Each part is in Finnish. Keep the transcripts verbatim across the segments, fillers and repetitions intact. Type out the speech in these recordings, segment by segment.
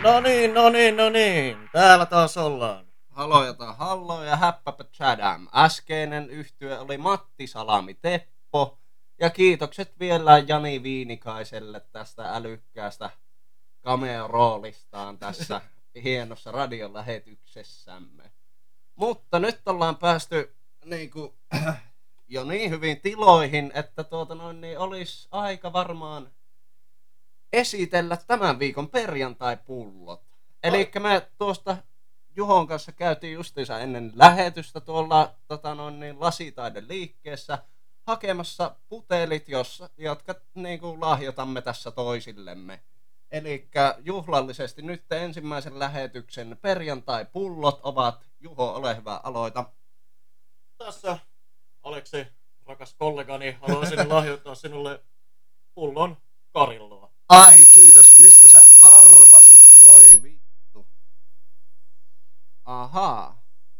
No niin, no niin, no niin. Täällä taas ollaan. Halojata hallo ja häppäpä tsädäm. Äskeinen yhtye oli Matti Salami Teppo. Ja kiitokset vielä Jani Viinikaiselle tästä älykkäästä cameo-roolistaan tässä hienossa radiolähetyksessämme. Mutta nyt ollaan päästy niin kuin, jo niin hyvin tiloihin, että tuota noin, niin olisi aika varmaan esitellä tämän viikon perjantai-pullot. Eli me tuosta Juhon kanssa käytiin justiinsa ennen lähetystä tuolla tota noin, niin lasitaiden liikkeessä hakemassa putelit, jossa, jotka niin kuin lahjoitamme tässä toisillemme. Eli juhlallisesti nyt ensimmäisen lähetyksen perjantai-pullot ovat. Juho, ole hyvä, aloita. Tässä Aleksi, rakas kollegani, haluaisin lahjoittaa sinulle pullon Karilloa. Ai kiitos, mistä sä arvasit? Voi vittu. Ahaa.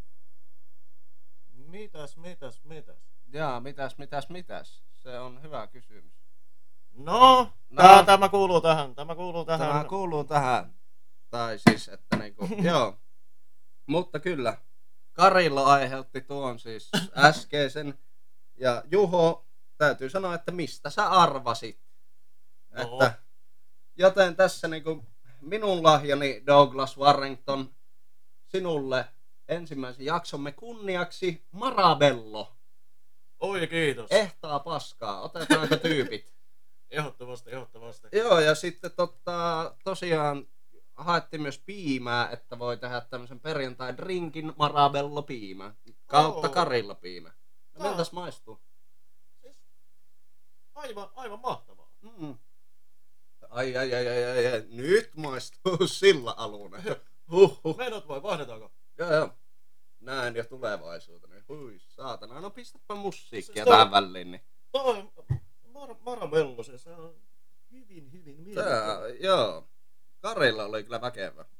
Mitäs, mitäs, mitäs? Jaa, mitäs, mitäs, mitäs? Se on hyvä kysymys. No, No. Tää, tämä kuuluu tähän, tämä kuuluu tähän. Tämä kuuluu tähän. Tai siis, että niinku, joo. Mutta kyllä, Karillo aiheutti tuon siis äskeisen. Ja Juho, täytyy sanoa, että mistä sä arvasit? No. Että, joten tässä niinku minun lahjani Douglas Warrington sinulle ensimmäisen jaksomme kunniaksi Marabello. Oi kiitos. Ehtaa paskaa, otetaanko tyypit? Ehdottomasti, ehdottomasti. Joo, ja sitten tota, tosiaan haettiin myös piimää, että voi tehdä tämmöisen perjantai-drinkin Marabello piimä. Kautta Oo. Karillo piimä. No, Tää- miltäs maistuu? Siis, aivan, aivan mahtavaa. Mm. Ai, ai, ai, ai, ai, ai, nyt maistuu sillä aluna. Huhhuh. Menot vai vaihdetaanko? Joo, joo. Näen jo tulevaisuuteni. Hui, saatana. No pistäpä musiikkia Se- se- tähän väliin. Niin. Toi Mar- Marabello, se, se on hyvin, hyvin Tää, mielenkiintoinen. joo. Karilla oli kyllä väkevä.